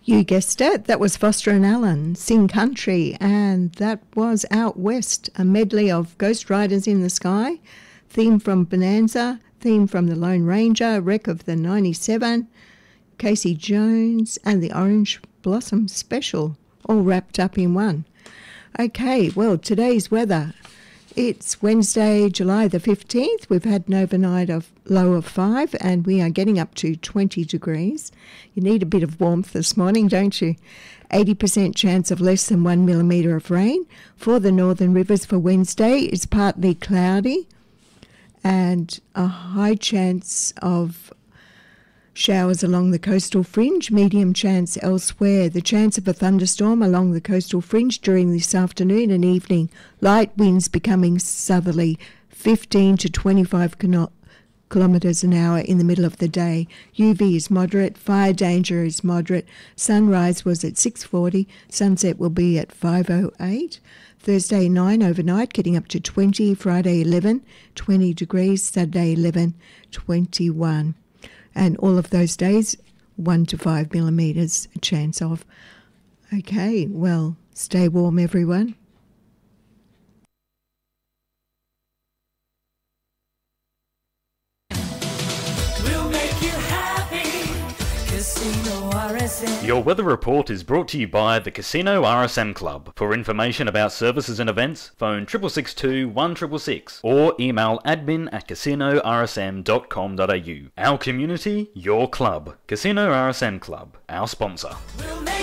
You guessed it, that was Foster and Allen, Sing Country, and that was Out West, a medley of Ghost Riders in the Sky, theme from Bonanza, theme from The Lone Ranger, Wreck of the 97, Casey Jones, and the Orange Blossom Special, all wrapped up in one. Okay, well, today's weather. It's Wednesday, July the 15th. We've had an overnight of low of 5 and we are getting up to 20 degrees. You need a bit of warmth this morning, don't you? 80% chance of less than 1 millimetre of rain. For the northern rivers for Wednesday, it's partly cloudy and a high chance of showers along the coastal fringe, medium chance elsewhere. The chance of a thunderstorm along the coastal fringe during this afternoon and evening. Light winds becoming southerly, 15 to 25 kilometres an hour in the middle of the day. UV is moderate, fire danger is moderate. Sunrise was at 6:40, sunset will be at 5:08. Thursday 9 overnight, getting up to 20. Friday 11, 20 degrees. Saturday 11, 21. And all of those days, 1 to 5 millimetres a chance of. Okay, well, stay warm, everyone. We'll make you happy. Casino RSM. Your weather report is brought to you by the Casino RSM Club. For information about services and events, phone 6662 1666 or email admin@casinorsm.com.au. Our community, your club. Casino RSM Club, our sponsor. We'll make